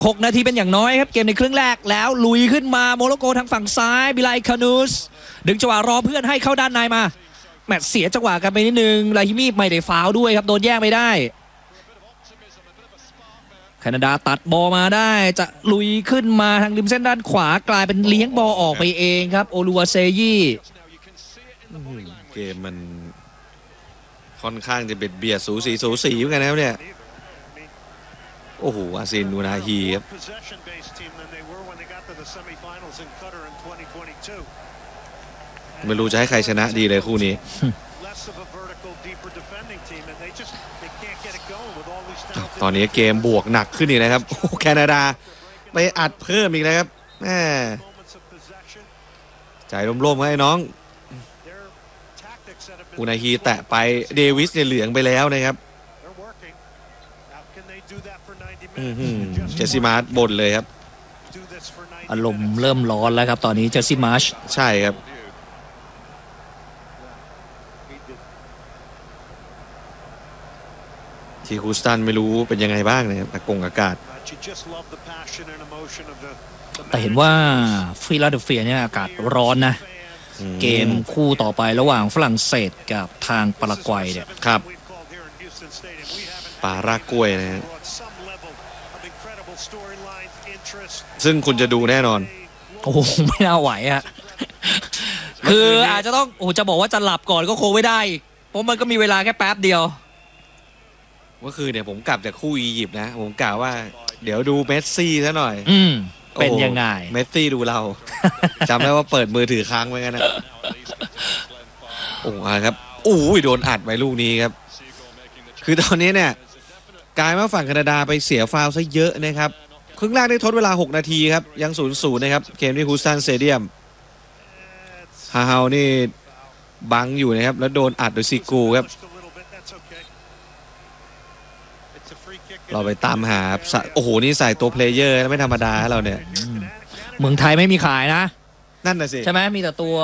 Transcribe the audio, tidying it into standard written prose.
6 นาทีเป็นอย่างน้อยครับเกมในครึ่งแรกแล้วลุยขึ้นมาโมร็อกโกทางฝั่งซ้ายบิไลคานูสดึงจังหวะรอเพื่อนให้เข้าด้านในมาแมตช์เสียจังหวะกันไปนิดนึงลาฮิมีไม่ได้ฟาวล์ด้วยครับโดนแย่งไม่ได้แคนาดาตัดบอลมาได้จะลุยขึ้นมาทางริมเส้นด้านขวากลายเป็นเลี้ยงบอลออกไปเองครับโอลูวาเซยี่เกมมันค่อนข้างจะเบียดสูสีเหมือนกันนะครับเนี่ยโอ้โหอาซินนูนาฮีครับไม่รู้จะให้ใครชนะดีเลยคู่นี้ตอนนี้เกมบวกหนักขึ้นอีกนะครับแคนาดาไปอัดเพิ่มอีกนะครับแม่ใจร่มๆให้น้องอูนาฮีแตะไปเดวิสเนี่ยเหลืองไปแล้วนะครับเจสซี่มาร์ชบ่นเลยครับอารมณ์เริ่มร้อนแล้วครับตอนนี้เจสซี่มาร์ชใช่ครับที่ฮูสตันไม่รู้เป็นยังไงบ้างนะครับอากาศแต่เห็นว่าฟิลาเดลเฟียเนี่ยอากาศร้อนนะเกมคู่ต่อไประหว่างฝรั่งเศสกับทางปารากวัยเนี่ยครับปารากวัยนะฮะซึ่งคุณจะดูแน่นอนโอ้ไม่น่าไหวอะคืออาจจะต้องจะบอกว่าจะหลับก่อนก็คงไม่ได้เพราะมันก็มีเวลาแค่แป๊บเดียวเมื่อคืนเนี่ยผมกลับจากคู่อียิปต์นะผมกล่าวว่าเดี๋ยวดูเมสซี่ซะหน่อยเป็นยังไงเมสซี่ดูเราจำได้ว่าเปิดมือถือค้างไว้กันนะโอ้ครับโดนอัดไปลูกนี้ครับคือตอนนี้เนี่ยกลายมาฝั่งแคนาดาไปเสียฟาวล์ซะเยอะนะครับครึ่งแรกได้ทดเวลา6 นาทีครับยัง 0-0 นะครับเกมที่ฮูสตันสเตเดียมฮาเฮานี่บังอยู่นะครับแล้วโดนอัดโดยซิกูครับเราไปตามหานี่ใส่ตัวเพลเยอร์ไม่ธรรมดาเราเนี่ยเมืองไทยไม่มีขายนะนั่นน่ะสิใช่ไหมมีแต่ตัว